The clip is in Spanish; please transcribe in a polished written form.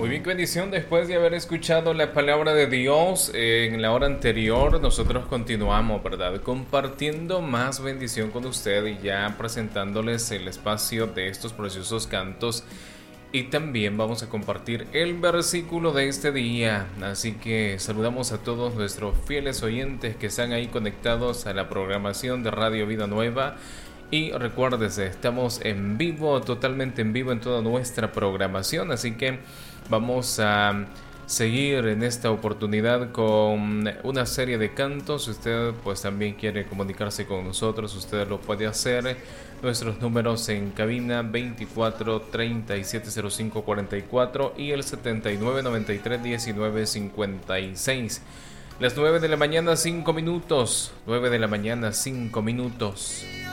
Muy bien, qué bendición. Después de haber escuchado la palabra de Dios en la hora anterior, nosotros continuamos, ¿verdad? Compartiendo más bendición con usted y ya presentándoles el espacio de estos preciosos cantos. Y también vamos a compartir el versículo de este día. Así que saludamos a todos nuestros fieles oyentes que están ahí conectados a la programación de Radio Vida Nueva. Y recuérdese, estamos en vivo, totalmente en vivo en toda nuestra programación. Así que vamos a seguir en esta oportunidad con una serie de cantos. Si usted pues también quiere comunicarse con nosotros, usted lo puede hacer. Nuestros números en cabina 24 37 05 44 y el 79 93 19 56. Las 9 de la mañana 5 minutos. 9 de la mañana 5 minutos.